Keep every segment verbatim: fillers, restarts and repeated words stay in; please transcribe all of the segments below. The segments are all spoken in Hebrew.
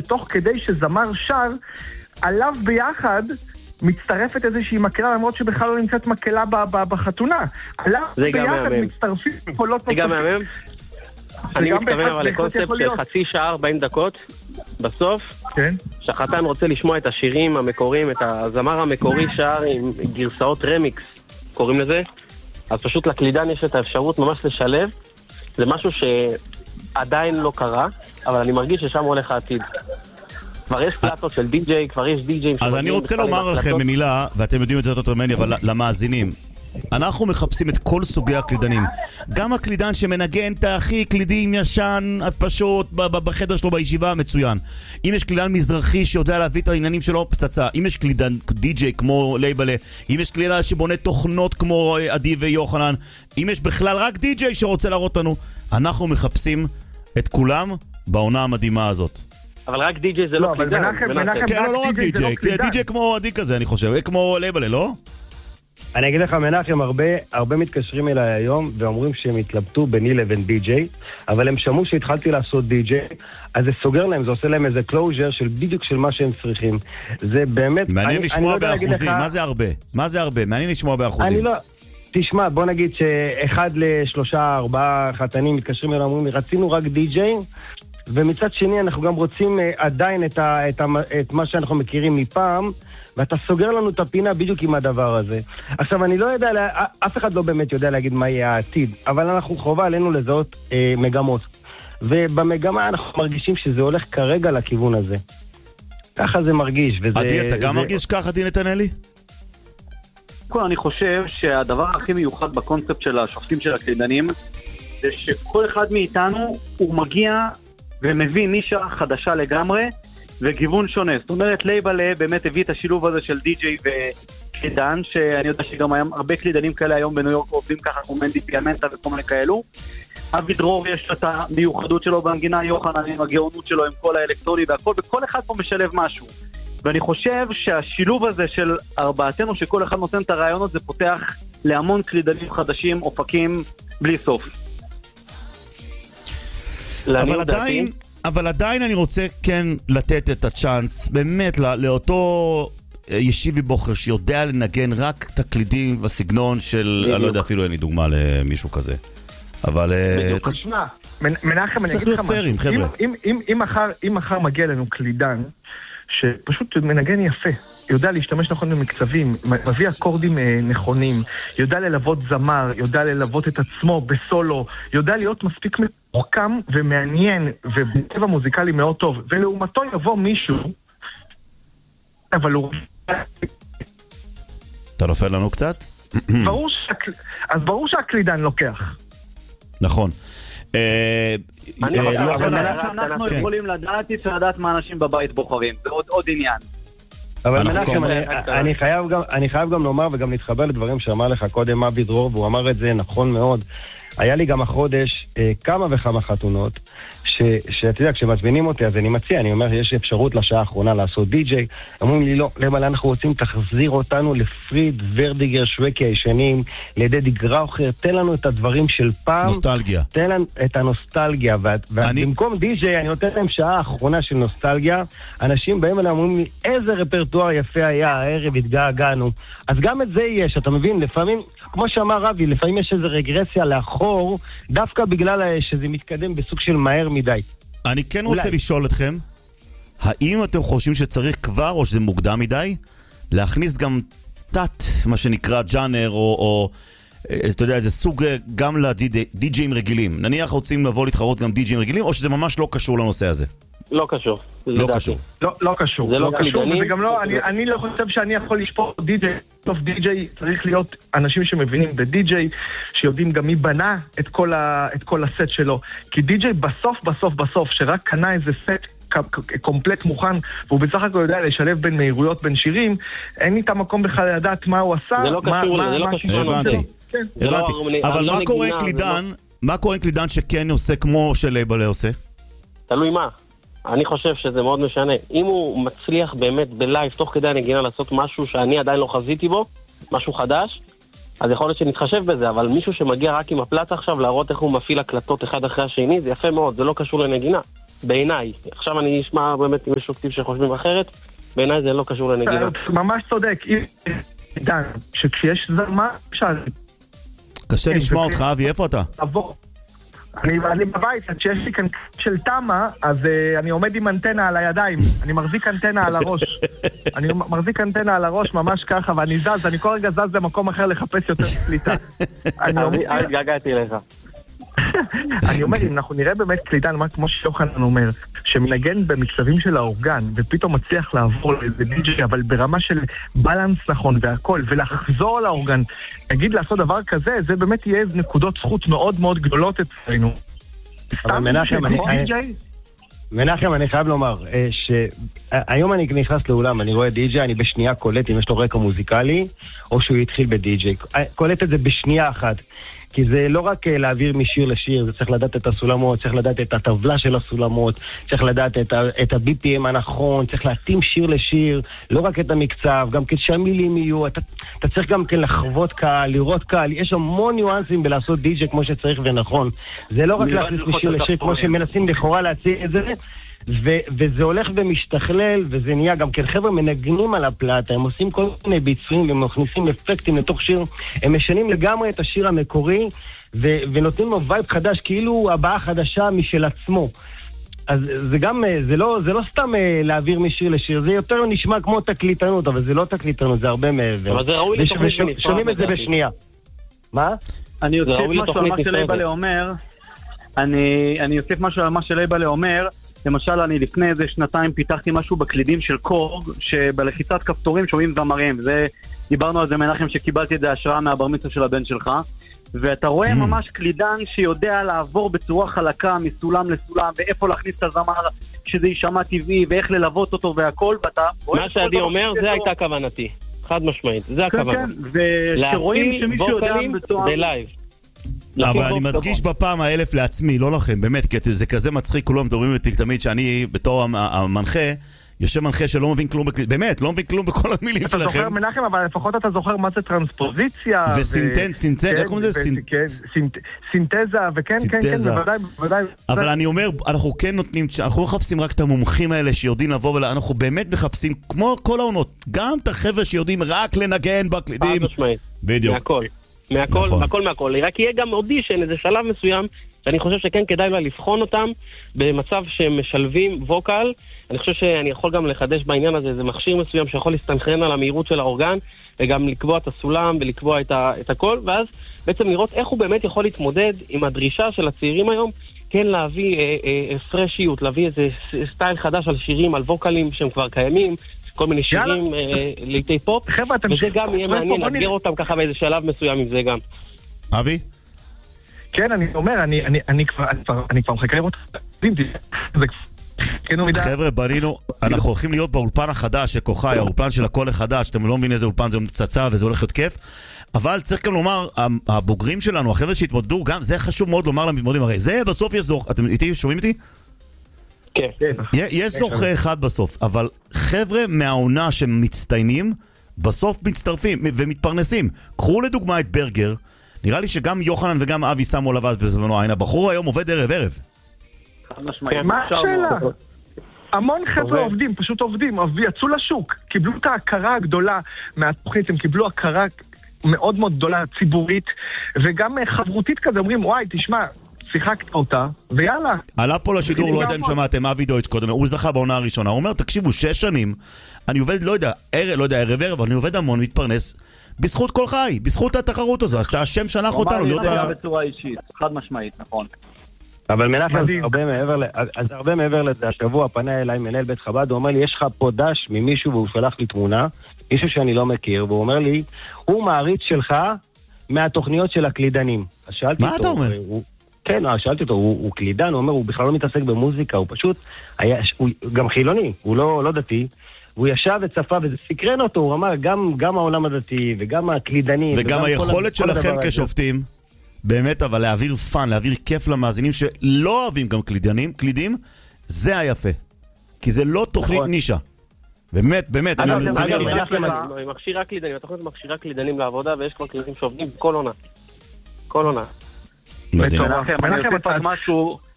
שתוך כדי שזמר שר, עליו ביחד מצטרפת איזושהי מקהלה, למרות שבכלל לא נמצאת מקהלה בחתונה. עליו ביחד מצטרפים קולות נוספים. זה גם מהמם. אני מתכוון אבל לקונספט של חצי שעה ארבעים דקות, בסוף, שהחתן רוצה לשמוע את השירים המקוריים, את הזמר המקורי שר עם גרסאות רמיקס, קוראים לזה, אז פשוט לקלידן יש את האפשרות ממש לשלב, זה משהו שעדיין לא קרה, אבל אני מרגיש ששם הולך העתיד. כבר יש קלטות של די-ג'יי, כבר יש די-ג'יי. אז אני רוצה לומר לכם במילה, ואתם יודעים את זה יותר ממני, אבל למאזינים. אנחנו מחפשים את כל סוגי הקלידנים. גם הקלידן שמנגן את הכי קלידים ישן, פשוט, בחדר שלו בישיבה, מצוין. אם יש קלידן מזרחי שיודע להביא את העניינים שלו, פצצה. אם יש קלידן די-ג'יי כמו לייבלה, אם יש קלידן שבונה תוכנות כמו עדי ויוחנן, אם יש בכלל רק די-ג'יי שרוצה להראות לנו, אנחנו מחפשים את כולם בעונה המדהימה הזאת. אבל רק די-ג'יי זה לא קלידן. כן, לא רק די-ג'יי. די-ג'יי כמו עדי כזה, אני חושב. כמו לייבלה, לא? אני אגיד לך, מנחם, הרבה, הרבה מתקשרים אליי היום ואומרים שהם התלבטו ביני לבין די-ג'יי, אבל הם שמעו שהתחלתי לעשות די-ג'יי, אז זה סוגר להם, זה עושה להם איזה קלוז'ר של בדיוק של מה שהם צריכים. זה באמת... מעניין אני, לשמוע אני לא באחוזים, לך... מה זה הרבה? מה זה הרבה? מעניין לשמוע באחוזים. אני לא... תשמע, בוא נגיד שאחד לשלושה, ארבעה חתנים מתקשרים אליי, אומרים, רצינו רק די-ג'יי, ומצד שני אנחנו גם רוצים עדיין את, ה, את, ה, את מה שאנחנו מכירים מפעם, ואתה סוגר לנו את הפינה בדיוק עם הדבר הזה. עכשיו, אני לא יודע, אף אחד לא באמת יודע להגיד מה יהיה העתיד, אבל אנחנו חובה עלינו לזהות אה, מגמות. ובמגמה אנחנו מרגישים שזה הולך כרגע לכיוון הזה. ככה זה מרגיש. וזה, עדי, אתה גם זה... מרגיש ככה, עדי נתנאלי? אני חושב שהדבר הכי מיוחד בקונספט של השופטים של הקלידנים, זה שכל אחד מאיתנו הוא מגיע ומביא נישה חדשה לגמרי, וכיוון שונה. זאת אומרת, לייבלה באמת הביא את השילוב הזה של די-ג'יי וקלידן, שאני יודע שגם היה הרבה קלידנים כאלה היום בניו יורק עובדים ככה, כמו מנדי פיאמנטה וכל מיני כאלו. אבי דרור יש את המיוחדות שלו בהנגינה, יוחנן עם הגאונות שלו עם כל האלקטרוני והכל, וכל אחד פה משלב משהו. ואני חושב שהשילוב הזה של ארבעתנו, שכל אחד נותן את הרעיונות, זה פותח להמון קלידנים חדשים, אופקים, בלי סוף. אבל עדיין... אבל עדיין אני רוצה כן לתת את הצ'אנס באמת לא, לאותו ישיבי בוחר שיודע לנגן רק תקלידים בסגנון של, אני לא יודע, אפילו אין לי דוגמה למישהו כזה. אבל... תשמע, מנחם, אני אגיד לך משהו. אם מחר מגיע לנו קלידן שפשוט מנגן יפה, יודע להשתמש נכון במקצבים, מביא אקורדים נכונים, יודע ללוות זמר, יודע ללוות את עצמו בסולו, יודע להיות מספיק מתוחכם ומעניין ובטבע מוזיקלי מאוד טוב, ולעומתו יבוא מישהו, אבל הוא... אתה נופל לנו קצת? ברור שהקל... אז ברור שהקלידן לוקח. נכון. אנחנו יכולים לדעת, צריך לדעת מה אנשים בבית בוחרים, זה עוד עניין. אבל מנחם, אני חייב גם, אני חייב גם לומר וגם להתחבר לדברים שאמר לך קודם אבי דרור, והוא אמר את זה נכון מאוד. היה לי גם החודש כמה וכמה חתונות, שאתה יודע, כשמזמינים אותי, אז אני מציע, אני אומר, יש אפשרות לשעה האחרונה לעשות די-ג'יי, אומרים לי, לא, למה אנחנו רוצים, תחזיר אותנו לפריד ורדיגר שווקי הישנים, לידי גראוכר, תן לנו את הדברים של פעם. נוסטלגיה. תן לנו את הנוסטלגיה, ובמקום די-ג'יי, אני נותן להם שעה האחרונה של נוסטלגיה, אנשים באים אליהם אומרים לי, איזה רפרטואר יפה היה, הערב התגעגענו. אז גם את זה יש, אתה מבין, לפעמים, כמו שאמר רבי, לפעמים יש איזו רגרסיה לאחור, דווקא בגלל שזה מתקדם בסוג של מהר מדי. אני כן רוצה לשאול אתכם, האם אתם חושבים שצריך כבר, או שזה מוקדם מדי, להכניס גם תת, מה שנקרא ג'אנר, או, או אתה יודע, איזה סוג גם לדי-ג'יים רגילים? נניח רוצים לבוא להתחרות גם די-ג'יים רגילים, או שזה ממש לא קשור לנושא הזה? לא קשור. לא קשור. לא, לא קשור. זה לא קשור, וזה גם לא, אני, אני לא חושב שאני יכול לשפוט די-ג'יי. בסוף די-ג'יי צריך להיות אנשים שמבינים בדי-ג'יי, שיודעים גם מי בנה את כל, ה, את כל הסט שלו. כי די-ג'יי בסוף, בסוף, בסוף, שרק קנה איזה סט קומפלט מוכן, והוא בסך הכל יודע לשלב בין מהירויות, בין שירים, אין לי את המקום בכלל לדעת מה הוא עשה. זה לא קשור, זה לא קשור. הבנתי, הבנתי. אבל מה קורה עם קלידן, מה קורה עם קלידן שכן עושה כמו שלייבלה עושה? תלוי מה. אני חושב שזה מאוד משנה. אם הוא מצליח באמת בלייב, תוך כדי הנגינה, לעשות משהו שאני עדיין לא חזיתי בו, משהו חדש, אז יכול להיות שנתחשב בזה, אבל מישהו שמגיע רק עם הפלטה עכשיו, להראות איך הוא מפעיל הקלטות אחד אחרי השני, זה יפה מאוד, זה לא קשור לנגינה. בעיניי. עכשיו אני אשמע באמת אם יש שופטים שחושבים אחרת, בעיניי זה לא קשור לנגינה. ממש צודק, עידן, שכשיש זרמה, אפשר... קשה לשמוע אותך, אבי, איפה אתה? אני, אני בבית, עד שיש לי כאן של תמה, אז uh, אני עומד עם אנטנה על הידיים, אני מחזיק אנטנה על הראש. אני מחזיק אנטנה על הראש ממש ככה, ואני זז, אני כל רגע זז למקום אחר לחפש יותר קליטה. אני התגעגעתי אליך. אני אומר, אם אנחנו נראה באמת קליטן, כמו שיוחנן אומר, שמנגן במצבים של האורגן, ופתאום מצליח לעבור לאיזה די-ג'יי, אבל ברמה של בלנס נכון והכל, ולחזור לאורגן, נגיד לעשות דבר כזה, זה באמת יהיה נקודות זכות מאוד מאוד גדולות אצלנו. אבל מנחם, אני... מנחם, אני חייב לומר, שהיום אני נכנס לאולם, אני רואה די-ג'יי, אני בשנייה קולט אם יש לו רקע מוזיקלי, או שהוא יתחיל בדי-ג'יי. קולט את זה בשנייה אחת. כי זה לא רק להעביר משיר לשיר, זה צריך לדעת את הסולמות, צריך לדעת את הטבלה של הסולמות, צריך לדעת את, ה- את ה-בי פי אם הנכון, צריך להתאים שיר לשיר, לא רק את המקצב, גם כשהמילים יהיו, אתה, אתה צריך גם כן לחוות קהל, לראות קהל, יש המון ניואנסים בלעשות די-ג'יי כמו שצריך ונכון. זה לא רק להכניס משיר לשיר כמו שמנסים לכאורה להציג את זה, ו- וזה הולך ומשתכלל, וזה נהיה גם כן חבר'ה מנגנים על הפלטה, הם עושים כל מיני ביצועים, והם מכניסים אפקטים לתוך שיר, הם משנים לגמרי את השיר המקורי, ו- ונותנים לו וייב חדש, כאילו הבאה חדשה משל עצמו. אז זה גם, זה לא, זה לא סתם להעביר משיר לשיר, זה יותר נשמע כמו תקליטנות, אבל זה לא תקליטנות, זה הרבה מעבר. אבל זה ראוי לתוכנית נפרד. שומעים את זה בשנייה. מה? אני אוסיף משהו על מה שלייבלה אומר, אני אוסיף משהו על מה שלייבלה אומר, למשל, אני לפני איזה שנתיים פיתחתי משהו בקלידים של קורג, שבלחיצת כפתורים שומעים זמרים. זה, דיברנו על זה מנחם שקיבלתי את זה השראה מהבר מצווה של הבן שלך. ואתה רואה ממש קלידן שיודע לעבור בצורה חלקה מסולם לסולם, ואיפה להכניס את הזמר שזה יישמע טבעי, ואיך ללוות אותו והכל. מה שעדי אומר, זה הייתה כוונתי. חד משמעית, זה הכוונה. וכשרואים שמישהו יודע בצורה... בלייב. אבל אני מדגיש בפעם האלף לעצמי, לא לכם, באמת, כי זה כזה מצחיק, כולם מדברים איתי תמיד שאני בתור המנחה, יושב מנחה שלא מבין כלום, באמת, לא מבין כלום בכל המילים שלכם. אתה זוכר מנחם, אבל לפחות אתה זוכר מה זה טרנספוזיציה. וסינטן, סינטן, איך קוראים לזה? סינתזה, וכן, כן, כן, בוודאי, בוודאי. אבל אני אומר, אנחנו כן נותנים, אנחנו לא מחפשים רק את המומחים האלה שיודעים לבוא, אנחנו באמת מחפשים, כמו כל העונות, גם את החבר'ה שיודעים רק לנגן בקלידים. בדיוק. מהכל. מהכל, נכון. הכל מהכל. רק יהיה גם אודישן, איזה שלב מסוים, שאני חושב שכן כדאי לה לבחון אותם במצב שהם משלבים ווקל. אני חושב שאני יכול גם לחדש בעניין הזה, זה מכשיר מסוים שיכול להסתנכרן על המהירות של האורגן, וגם לקבוע את הסולם ולקבוע את, ה, את הכל, ואז בעצם לראות איך הוא באמת יכול להתמודד עם הדרישה של הצעירים היום, כן להביא אה, אה, פרשיות, להביא איזה סטייל חדש על שירים, על ווקלים שהם כבר קיימים, כל מיני שירים ליטי פופ, וזה גם יהיה מעניין להגר אותם ככה באיזה שלב מסוים עם זה גם. אבי? כן, אני אומר, אני כבר מחכה לראות. חבר'ה, בנינו, אנחנו הולכים להיות באולפן החדש של כוחי, האולפן של הקול החדש, אתם לא מבינים איזה אולפן, זה פצצה וזה הולך להיות כיף, אבל צריך גם לומר, הבוגרים שלנו, החבר'ה שהתמודדו, גם זה חשוב מאוד לומר להם מתמודדים, הרי זה בסוף יזוך, אתם איתי, שומעים איתי? יש זוכה אחד בסוף, אבל חבר'ה מהעונה שמצטיינים, בסוף מצטרפים ומתפרנסים. קחו לדוגמה את ברגר, נראה לי שגם יוחנן וגם אבי שמו לבאז בזמנו עין, הבחור היום עובד ערב ערב. מה השאלה? המון חבר'ה עובדים, פשוט עובדים, יצאו לשוק, קיבלו את ההכרה הגדולה מהתוכנית, הם קיבלו הכרה מאוד מאוד גדולה ציבורית, וגם חברותית כזה, אומרים, וואי, תשמע, שיחקת אותה, ויאללה. עלה פה לשידור, לא יודע אם שמעתם, אבי דויץ' קודם, הוא זכה בעונה הראשונה, הוא אומר, תקשיבו, שש שנים, אני עובד, לא יודע, ערב, לא יודע, ערב ערב, אני עובד המון, מתפרנס, בזכות כל חי, בזכות התחרות הזו, השם שלח אותנו, לא יודע... בצורה אישית, חד משמעית, נכון. אבל מנחם, אז הרבה מעבר לזה, השבוע פנה אליי מנהל בית חב"ד, הוא אומר לי, יש לך פה דש ממישהו, והוא שלח לי תמונה, מישהו שאני לא מכיר, והוא אומר לי, הוא מעריץ שלך מהתוכניות של הקלידנים. מה אתה אומר? כן, שאלתי אותו, הוא, הוא קלידן, הוא אומר, הוא בכלל לא מתעסק במוזיקה, הוא פשוט, היה, הוא גם חילוני, הוא לא, לא דתי, והוא ישב וצפה וזה סקרן אותו, הוא אמר, גם, גם העולם הדתי וגם הקלידנים. וגם, וגם היכולת שלכם כשופטים, באמת, אבל להעביר פן, להעביר כיף למאזינים שלא אוהבים גם קלידנים, קלידים, זה היפה. כי זה לא תוכנית נישה. באמת, באמת, אני מרצה לי הרבה. היא מכשירה קלידנים, התוכנית מכשירה קלידנים לעבודה, ויש כבר קלידנים שעובדים כל עונה. כל עונה. מנחם, אני אוסיף עוד משהו,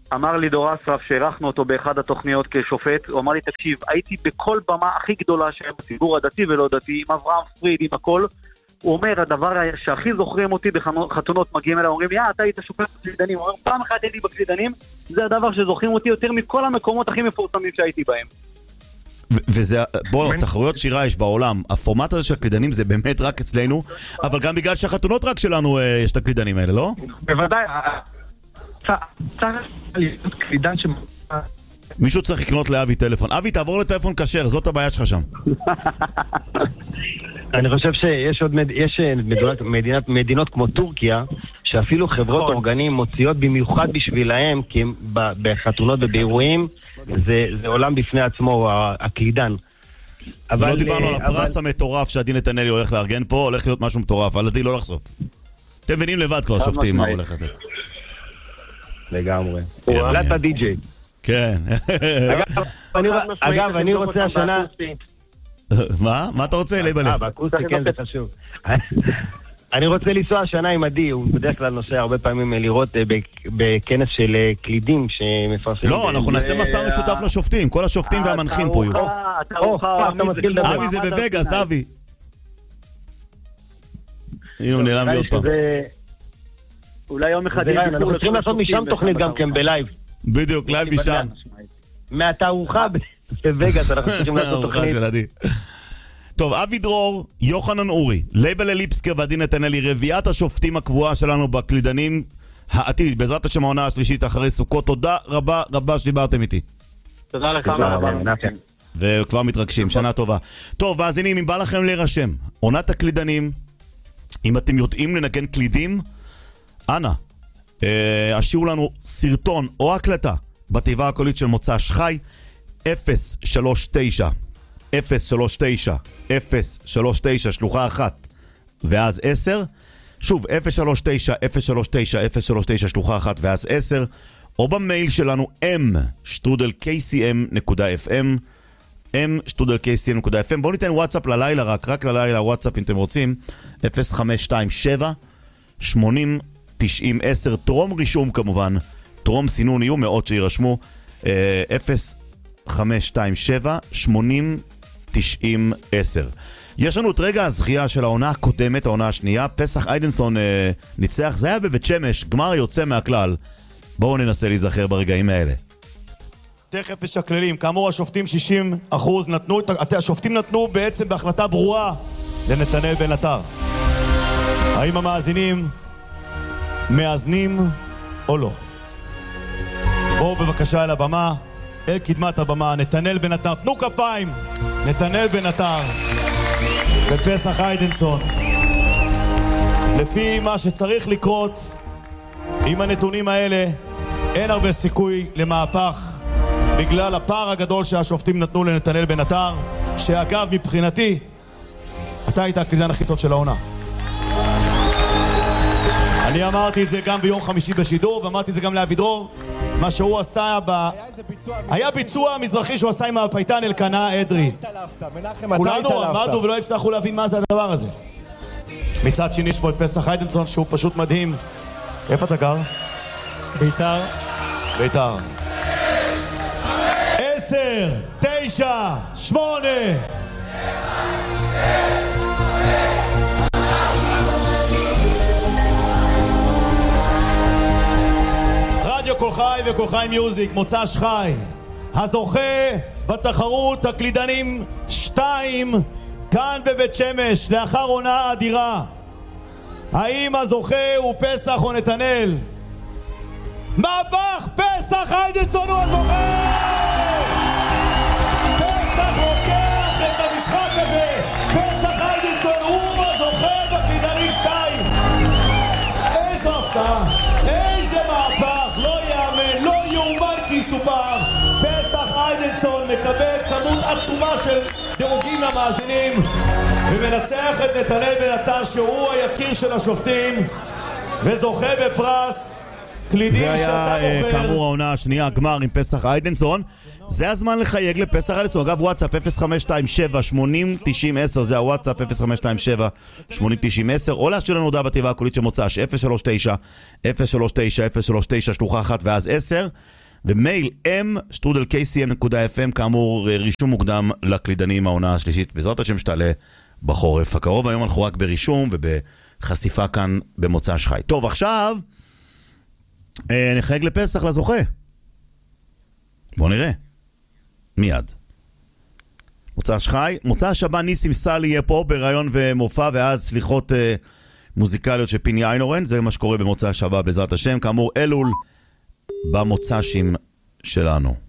אמר לי דור אסרף שערכנו אותו באחד התוכניות כשופט, הוא אמר לי, תקשיב, הייתי בכל במה הכי גדולה שהיה בציבור הדתי ולא דתי, עם אברהם פריד, עם הכל, הוא אומר, הדבר שהכי זוכרים אותי בחתונות מגיעים אליי, אומרים לי, אה, אתה היית שופט בקלידנים, הוא אומר, פעם אחת הייתי בקלידנים, זה הדבר שזוכרים אותי יותר מכל המקומות הכי מפורסמים שהייתי בהם. וזה, בוא, תחרויות שירה יש בעולם, הפורמט הזה של הקלידנים זה באמת רק אצלנו, אבל גם בגלל שהחתונות רק שלנו יש את הקלידנים האלה, לא? בוודאי, צריך להיות קלידן ש... מישהו צריך לקנות לאבי טלפון. אבי, תעבור לטלפון כשר, זאת הבעיה שלך שם. אני חושב שיש עוד יש מדינות, מדינות כמו טורקיה, שאפילו חברות אורגנים מוציאות במיוחד בשבילהם, כי בחתונות ובאירועים, זה, זה עולם בפני עצמו, הקלידן. אבל לא דיברנו על הפרס המטורף שעדין נתנאלי הולך לארגן פה, הולך להיות משהו מטורף, אבל עדי לא לחשוף. אתם מבינים לבד כל השופטים מה הולך לתת. לגמרי. הוא עלת הדי-ג'יי. כן. אגב, אני רוצה השנה... מה? מה אתה רוצה? ליבלה. אה, באקוסטי, כן, זה חשוב. אני רוצה לנסוע השנה עם עדי, הוא בדרך כלל נוסע הרבה פעמים לראות בכנס של קלידים שמפרסמים. לא, אנחנו נעשה מסע משותף לשופטים, כל השופטים והמנחים פה יהיו. אבי זה בווגאס, אבי. הנה הוא נעלם לי עוד פעם. אולי יום אחד... אנחנו צריכים לעשות משם תוכנית גם כן בלייב. בדיוק, לייב משם. מהתערוכה בווגאס אנחנו צריכים לעשות תוכנית. טוב, אבי דרור, יוחנן אורי, ליבלה ליפסקר ועדין נתנאלי, רביעת השופטים הקבועה שלנו בקלידנים העתיד, בעזרת השם העונה השלישית אחרי סוכות. תודה רבה רבה שדיברתם איתי. תודה לך רבה. וכבר מתרגשים, שנה טובה. טוב, מאזינים, אם בא לכם להירשם, עונת הקלידנים, אם אתם יודעים לנגן קלידים, אנא, אה, השאירו לנו סרטון או הקלטה בתיבה הקולית של מוצ"ש חי, אפס שלוש תשע אפס שלוש תשע אפס שלוש תשע שלוחה אחת ואז עשר, שוב אפס שלוש תשע אפס שלוש תשע אפס שלוש תשע שלוחה אחת ואז עשר, או במייל שלנו m שטרודל קי סי אם נקודה אף אם m שטרודל קי סי אם נקודה אף אם. בואו ניתן וואטסאפ ללילה, רק רק ללילה וואטסאפ אם אתם רוצים, אפס חמש שתיים שבע שמונים תשעים עשר, טרום רישום כמובן, טרום סינון, יהיו מאות שירשמו, אפס חמש שתיים שבע שמונים תשעים עשר. יש לנו את רגע הזכייה של העונה הקודמת, העונה השנייה, פסח איידנסון אה, ניצח, זה היה בבית שמש, גמר יוצא מהכלל. בואו ננסה להיזכר ברגעים האלה. תכף יש הכללים, כאמור השופטים שישים אחוז נתנו, השופטים נתנו בעצם בהחלטה ברורה לנתנאל בן עטר. האם המאזינים מאזנים או לא? בואו בבקשה אל הבמה, אל קדמת הבמה, נתנאל בן עטר, תנו כפיים, נתנאל בן עטר ופסח איידנסון. לפי מה שצריך לקרות עם הנתונים האלה, אין הרבה סיכוי למהפך בגלל הפער הגדול שהשופטים נתנו לנתנאל בן עטר, שאגב מבחינתי אתה היית הקלידן הכי טוב של העונה. אני אמרתי את זה גם ביום חמישי בשידור, ואמרתי את זה גם לאבי דרור. מה שהוא עשה ב... היה ביצוע מזרחי שהוא עשה עם הפייטן אלקנה אדרי. כולנו עמדנו ולא הצלחנו להבין מה זה הדבר הזה. מצד שני יש פה את פסח איידנסון שהוא פשוט מדהים. איפה אתה גר? ביתר. ביתר. עשר, תשע, שמונה. רדיו כל חי וכל חי מיוזיק, מוצ"ש חי. הזוכה בתחרות הקלידנים שתיים כאן בבית שמש לאחר עונה אדירה. האם הזוכה הוא פסח או נתנאל? מהפך! פסח איידנסון הוא הזוכה! פסח לוקח את המשחק הזה! פסח איידנסון הוא הזוכה בקלידנים שתיים! איזה הפתעה! איזה מהפך! לא יאמן, לא יאומן כי סופר! פסח איידנסון מקבל כמות עצומה של דירוגים למאזינים ומנצח את נתנאל בן עטר שהוא היקיר של השופטים וזוכה בפרס קלידים שאתה בוחר. זה היה כאמור העונה השנייה, הגמר עם פסח איידנסון. זה הזמן לחייג לפסח איידנסון. אגב וואטסאפ אפס חמש שתיים שבע שמונים תשעים עשר, זה הוואטסאפ אפס חמש שתיים שבע שמונים תשעים עשר, או להשאיר לנו הודעה בתיבה הקולית של מוצ"ש אפס שלוש תשע אפס שלוש תשע אפס שלוש תשע שלוחה אחת ואז עשר. ומייל m שטרודל קי סי אם נקודה אף אם, כאמור רישום מוקדם לקלידנים העונה השלישית, בעזרת השם שתעלה בחורף הקרוב. היום אנחנו רק ברישום ובחשיפה כאן במוצא שחי. טוב, עכשיו נחייג לפסח לזוכה. בואו נראה. מיד. מוצא שחי. מוצא שבה ניסים סלי יהיה פה ברעיון ומופע, ואז סליחות אה, מוזיקליות של פיני איינורן. זה מה שקורה במוצא שבה בעזרת השם. כאמור, אלול במוצ"שים שלנו.